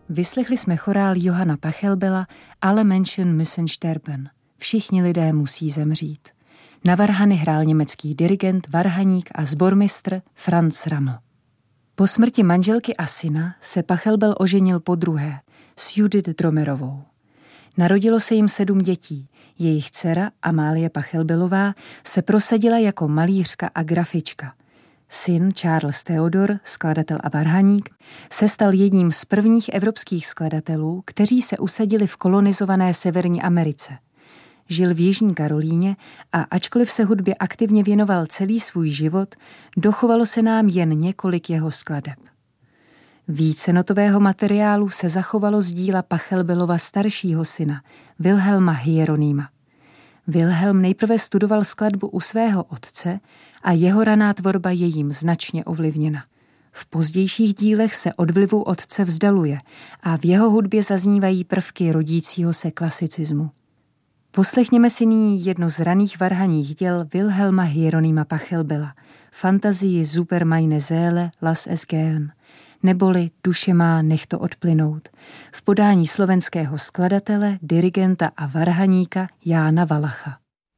Vyslechli jsme chorál Johanna Pachelbela Alle Menschen müssen sterben. Všichni lidé musí zemřít. Na varhany hrál německý dirigent, varhaník a sbormistr Franz Rammel. Po smrti manželky a syna se Pachelbel oženil podruhé s Judith Dromerovou. Narodilo se jim 7 dětí. Jejich dcera Amálie Pachelbelová se prosadila jako malířka a grafička. Syn Charles Theodor, skladatel a varhaník, se stal jedním z prvních evropských skladatelů, kteří se usadili v kolonizované Severní Americe. Žil v Jižní Karolíně a ačkoliv se hudbě aktivně věnoval celý svůj život, dochovalo se nám jen několik jeho skladeb. Více notového materiálu se zachovalo z díla Pachelbelova staršího syna, Wilhelma Hieronyma. Wilhelm nejprve studoval skladbu u svého otce a jeho raná tvorba je jím značně ovlivněna. V pozdějších dílech se od vlivu otce vzdaluje a v jeho hudbě zaznívají prvky rodícího se klasicismu. Poslechněme si nyní jedno z raných varhaních děl Wilhelma Hieronyma Pachelbela, fantazii Super meine Seele, lass es gehen, neboli Duše má, nech to odplynout, v podání slovenského skladatele, dirigenta a varhaníka Jána Valacha.